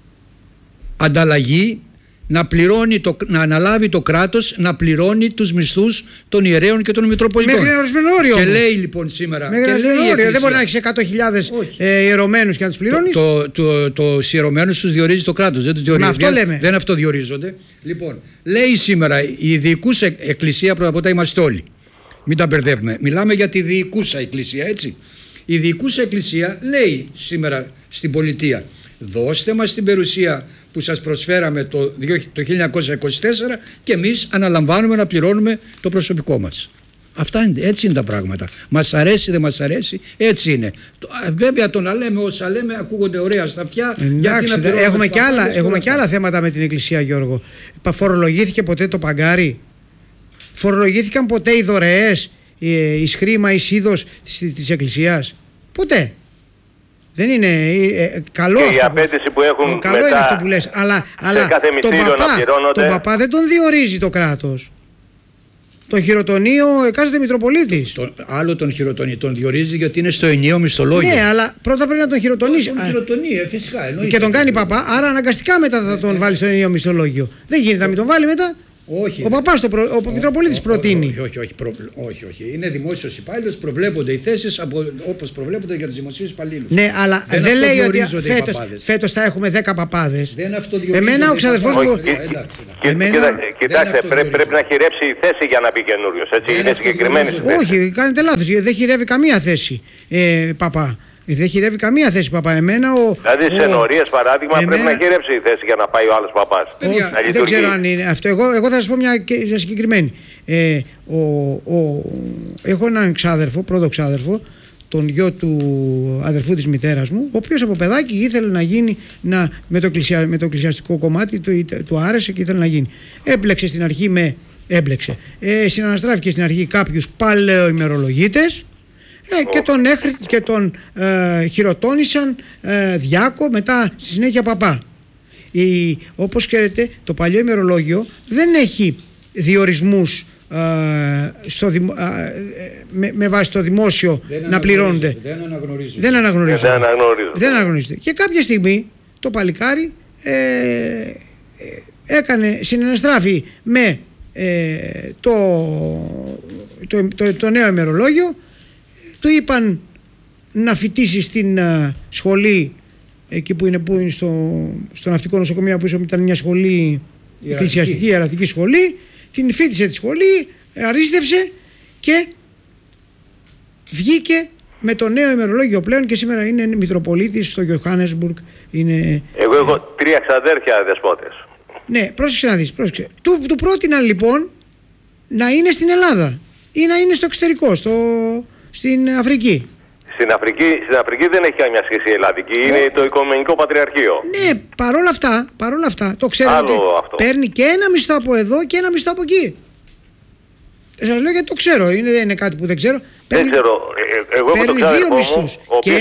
ανταλλαγή να αναλάβει το κράτος να πληρώνει τους μισθούς των ιερέων και των Μητροπολιτών. Μέχρι ένα ορισμένο όριο. Και λέει λοιπόν σήμερα. Μέχρι ένα ορισμένο όριο. Δεν μπορεί να έχει 100.000 ιερωμένους και να τους πληρώνεις. Τους ιερωμένους τους διορίζει το κράτος. Δεν τους διορίζει. Αυτό λέμε. Δεν αυτοδιορίζονται. Λοιπόν, λέει σήμερα η διοικούσα εκκλησία, πρώτα απ' όλα είμαστε όλοι. Μην τα μπερδεύουμε. Μιλάμε για τη διοικούσα εκκλησία, έτσι. Η διοικούσα εκκλησία λέει σήμερα στην πολιτεία: δώστε μας την περιουσία που σας προσφέραμε το 1924 και εμείς αναλαμβάνουμε να πληρώνουμε το προσωπικό μας. Αυτά είναι, έτσι είναι τα πράγματα. Μας αρέσει, δεν μας αρέσει, έτσι είναι. Βέβαια το να λέμε όσα λέμε ακούγονται ωραία στα αυτιά. Έχουμε και άλλα θέματα με την Εκκλησία, Γιώργο. Φορολογήθηκε ποτέ το παγκάρι? Φορολογήθηκαν ποτέ οι δωρεές, η χρήμα, η είδος της Εκκλησίας? Ποτέ. Δεν είναι καλό και αυτό. Η απέτηση που έχουν καλό μετά είναι αυτό που λες. Αλλά σε κάθε μυστήριο να πληρώνονται. Τον παπά δεν τον διορίζει το κράτος. Τον χειροτονεί ο εκάστοτε Μητροπολίτης. Άλλο τον χειροτονεί, τον διορίζει γιατί είναι στο ενιαίο μισθολόγιο. Ναι, αλλά πρώτα πρέπει να τον χειροτονήσει. Τον χειροτονεί, φυσικά. Εννοείται. Και τον κάνει παπά, άρα αναγκαστικά μετά θα τον βάλει στο ενιαίο μισθολόγιο. Δεν γίνεται να μην τον βάλει μετά. Όχι. Ο παπάς, ο Μητροπολίτης προτείνει. Όχι. Είναι δημόσιος υπάλληλος, προβλέπονται οι θέσεις όπως προβλέπονται για τους δημοσίους υπαλλήλους. Ναι, αλλά δεν λέει ότι φέτος θα έχουμε 10 παπάδες. Δεν αυτοδιορίζονται. Εμένα ο ξαδερφός μου. Κοιτάξτε, πρέπει να χειρέψει η θέση για να μπει καινούριος. Είναι συγκεκριμένη. Όχι, κάνετε λάθος. Δεν χειρεύει καμία θέση παπά. Δεν χειρεύει καμία θέση παπά. Δηλαδή σε ενορίες παράδειγμα πρέπει να χειρέψει η θέση για να πάει ο άλλος παπάς. Δεν ξέρω αν είναι αυτό. Εγώ θα σας πω μια συγκεκριμένη. Έχω έναν ξάδερφο, πρώτο ξάδερφο, τον γιο του αδερφού της μητέρας μου, ο οποίος από παιδάκι ήθελε να γίνει, με το εκκλησιαστικό κομμάτι του άρεσε και ήθελε να γίνει. Έπλεξε στην αρχή συναναστράφηκε στην αρχή κάποιους παλαιοημερολογίτες. Και τον χειροτώνησαν διάκο, μετά στη συνέχεια παπά. Όπως ξέρετε, το παλιό ημερολόγιο δεν έχει διορισμούς με βάση το δημόσιο να πληρώνονται. Δεν αναγνωρίζονται. Και κάποια στιγμή το παλικάρι συναναστράφη με το νέο ημερολόγιο. Του είπαν να φοιτήσει στην σχολή εκεί που είναι στο ναυτικό νοσοκομείο, που ήταν μια σχολή εκκλησιαστική, ιεραρχική σχολή. Την φοιτήσε τη σχολή, αρίστευσε και βγήκε με το νέο ημερολόγιο πλέον και σήμερα είναι Μητροπολίτης στο Johannesburg. Εγώ έχω 3 ξαδέρφια δεσπότες. Ναι, πρόσεξε να δεις. Του πρότειναν λοιπόν να είναι στην Ελλάδα ή να είναι στο εξωτερικό, στην Αφρική. Στην Αφρική δεν έχει καμιά σχέση η Ελλαδική, είναι το Οικουμενικό Πατριαρχείο. Ναι, παρόλα αυτά, το ξέρω ότι παίρνει και ένα μισθό από εδώ και ένα μισθό από εκεί. Σας λέω γιατί το ξέρω, δεν είναι κάτι που δεν ξέρω. Δεν ξέρω, εγώ παίρνει δύο μισθούς.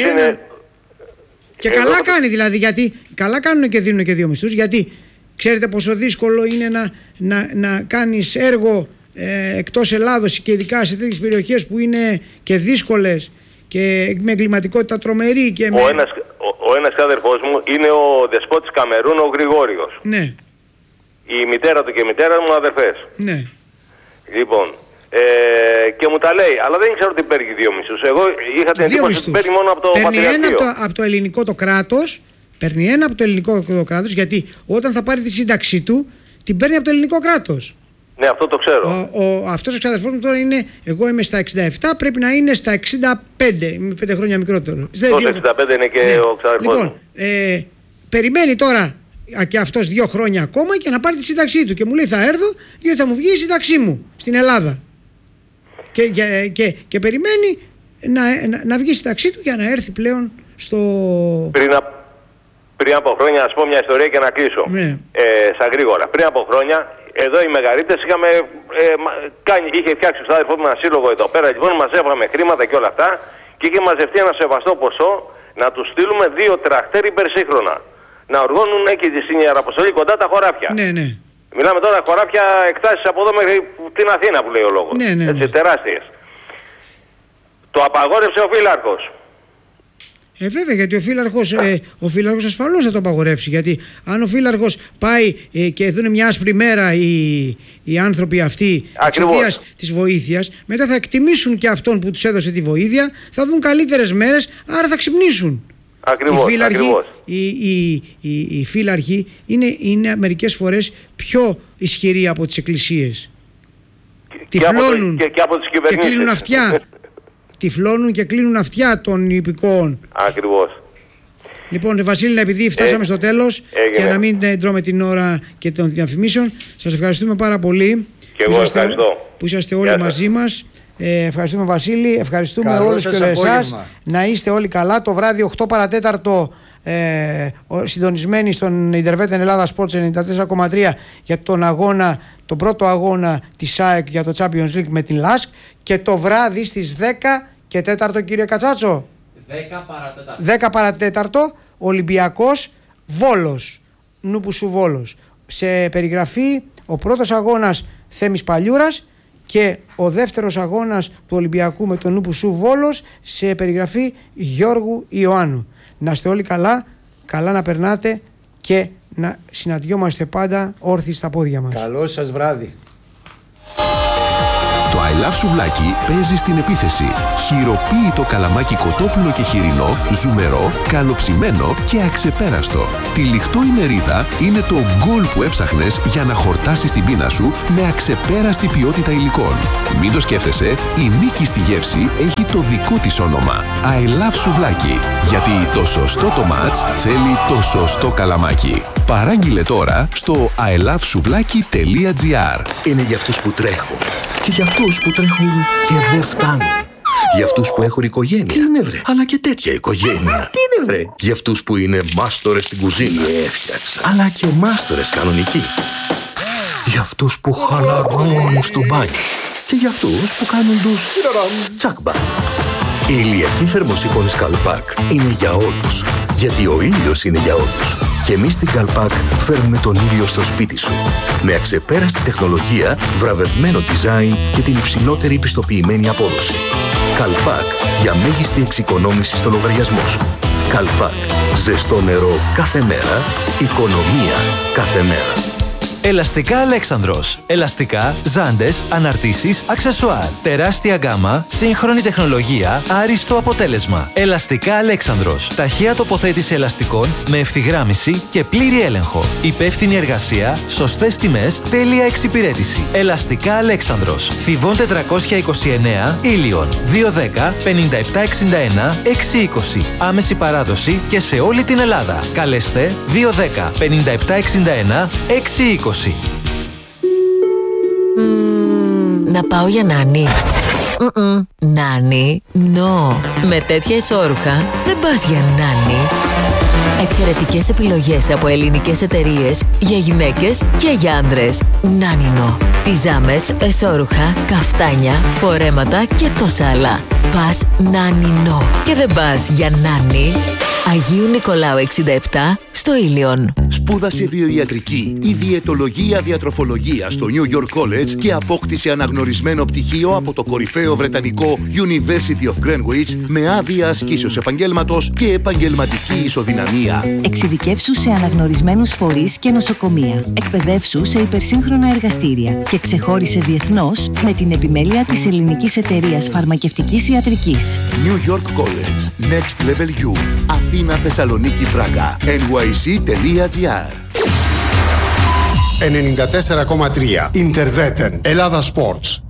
Και καλά κάνει δηλαδή, γιατί καλά κάνουν και δίνουν και 2 μισθούς, γιατί ξέρετε πόσο δύσκολο είναι να κάνεις έργο εκτός Ελλάδος και ειδικά σε τέτοιες περιοχές που είναι και δύσκολες και με εγκληματικότητα τρομερή. Και ο ένας αδερφός μου είναι ο δεσπότης Καμερούν, ο Γρηγόριος. Ναι. Η μητέρα του και η μητέρα μου αδερφές. Ναι. Λοιπόν, και μου τα λέει, αλλά δεν ήξερα ότι παίρνει 2 μισθούς. Εγώ είχα την εντύπωση ότι παίρνει μόνο από το Πατριαρχείο. Από το ελληνικό το κράτος, παίρνει ένα από το ελληνικό το κράτος, γιατί όταν θα πάρει τη σύνταξή του, την παίρνει από το ελληνικό κράτος. Ναι, αυτό το ξέρω. Αυτός ο ξαδερφός μου τώρα είναι, εγώ είμαι στα 67, πρέπει να είναι στα 65, είμαι 5 χρόνια μικρότερο. Τότε 65 είναι και ο ξαδερφός μου. Περιμένει τώρα και αυτός 2 χρόνια ακόμα και να πάρει τη σύνταξή του και μου λέει θα έρθω διότι θα μου βγει η σύνταξή μου στην Ελλάδα. Και περιμένει να βγει η σύνταξή του για να έρθει πλέον στο... Πριν από χρόνια, να σου πω μια ιστορία και να κλείσω. Ναι. Στα γρήγορα. Πριν από χρόνια, εδώ οι μεγαλύτερες είχε φτιάξει ο ξάδερφός μου ένα σύλλογο εδώ πέρα. Λοιπόν, μαζεύαμε χρήματα και όλα αυτά και είχε μαζευτεί ένα σεβαστό ποσό να του στείλουμε 2 τρακτέρ υπερσύγχρονα. Να οργώνουν εκεί στην Ιεραποστολή κοντά τα χωράφια. Ναι, ναι. Μιλάμε τώρα χωράφια εκτάσεις από εδώ μέχρι την Αθήνα που λέει ο λόγος. Ναι, ναι. Έτσι, τεράστιες. Το απαγόρευσε ο φύλαρχος. Βέβαια, γιατί ο φύλαρχος ασφαλώς θα το απαγορεύσει. Γιατί αν ο φύλαρχος πάει και δουν μια άσπρη μέρα οι άνθρωποι αυτοί εξαιτίας της βοήθειας, μετά θα εκτιμήσουν και αυτόν που τους έδωσε τη βοήθεια, θα δουν καλύτερες μέρες, άρα θα ξυπνήσουν. Ακριβώς. Οι φύλαρχοι είναι μερικές φορές πιο ισχυροί από τις εκκλησίες. Τυφλώνουν και από τις κυβερνήσεις. Και κλείνουν αυτιά. Τυφλώνουν και κλείνουν αυτιά των υπηκόων. Ακριβώς. Λοιπόν, Βασίλη, επειδή φτάσαμε στο τέλος, για να μην τρώμε την ώρα και των διαφημίσεων, σας ευχαριστούμε πάρα πολύ που είσαστε όλοι μαζί μας. Ευχαριστούμε, Βασίλη, ευχαριστούμε όλους και όλες εσάς. Να είστε όλοι καλά. Το βράδυ 8 παρατέταρτο συντονισμένοι στον Ιντερβέτεν Ελλάδα Sports 94,3 για τον πρώτο αγώνα της ΑΕΚ για το Champions League με την ΛΑΣΚ, και το βράδυ στις 10 και 4, κύριε Κατσάτσο, 10 παρατέταρτο Ολυμπιακός Βόλος, Νούπουσου Βόλος. Σε περιγραφή ο πρώτος αγώνας Θέμης Παλιούρας και ο δεύτερος αγώνας του Ολυμπιακού με τον Νούπουσου Βόλος σε περιγραφή Γιώργου Ιωάννου. Να είστε όλοι καλά, καλά να περνάτε και να συναντιόμαστε πάντα όρθιοι στα πόδια μας. Καλό σας βράδυ. Το I Love Σουβλάκι παίζει στην επίθεση. Χειροποίητο καλαμάκι κοτόπουλο και χοιρινό, ζουμερό, καλοψημένο και αξεπέραστο. Τυλιχτό η μερίδα είναι το γκολ που έψαχνες για να χορτάσεις την πείνα σου με αξεπέραστη ποιότητα υλικών. Μην το σκέφτεσαι, η νίκη στη γεύση έχει το δικό της όνομα. I Love Σουβλάκι. Γιατί το σωστό το μάτς θέλει το σωστό καλαμάκι. Παράγγειλε τώρα στο ilovesuvlaki.gr. Είναι για αυτούς που τρέχουν και για αυτούς που τρέχουν και δεν φτάνουν. Για αυτούς που έχουν οικογένεια. Τι είναι βρε? Αλλά και τέτοια οικογένεια. Τι είναι βρε? Για αυτούς που είναι μάστορες στην κουζίνα. Έφτιαξα. Αλλά και μάστορες κανονικοί. Για αυτούς που χαλαρώνουν στο μπάνιο. Και για αυτούς που κάνουν τους τσάκμπα. Η ηλιακή θερμοσύφωνη Καλπάκ είναι για όλους. Γιατί ο ήλιος είναι για όλους. Και εμείς στην Καλπάκ φέρνουμε τον ήλιο στο σπίτι σου. Με αξεπέραστη τεχνολογία, βραβευμένο design και την υψηλότερη πιστοποιημένη απόδοση. Καλπάκ για μέγιστη εξοικονόμηση στο λογαριασμό σου. Καλπάκ. Ζεστό νερό κάθε μέρα. Οικονομία κάθε μέρα. Ελαστικά Αλέξανδρος. Ελαστικά, ζάντες, αναρτήσεις, αξεσουάρ. Τεράστια γκάμα, σύγχρονη τεχνολογία, άριστο αποτέλεσμα. Ελαστικά Αλέξανδρος. Ταχεία τοποθέτηση ελαστικών με ευθυγράμμιση και πλήρη έλεγχο. Υπεύθυνη εργασία, σωστές τιμές, τέλεια εξυπηρέτηση. Ελαστικά Αλέξανδρος. Θηβών 429, Ήλιον. 210 5761 620. Άμεση παράδοση και σε όλη την Ελλάδα. Καλέστε 210 5761 620. Να πάω για νάνι. Νάνι, no. Με τέτοια ισόρουχα δεν πας για νάνι. Εξαιρετικές επιλογές από ελληνικές εταιρείες για γυναίκες και για άντρες. Νάνινο. Πιζάμες, εσόρουχα, καφτάνια, φορέματα και τόσα άλλα. Πας Νάνινο. Και δεν πας για νάνι. Αγίου Νικολάου 67 στο Ήλιον. Σπούδασε βιοιατρική ή διαιτολογία διατροφολογία στο New York College και απόκτησε αναγνωρισμένο πτυχίο από το κορυφαίο βρετανικό University of Greenwich με άδεια ασκήσεως επαγγέλματος και επαγγελματική ισοδυναμία. Εξειδικεύσου σε αναγνωρισμένους φορείς και νοσοκομεία. Εκπαιδεύσου σε υπερσύγχρονα εργαστήρια και ξεχώρισε διεθνώς με την επιμέλεια της Ελληνικής Εταιρείας Φαρμακευτικής Ιατρικής. New York College. Next Level U. Αθήνα, Θεσσαλονίκη, Πράγα. nyc.gr. 94,3 Interveten Ελλάδα Sports.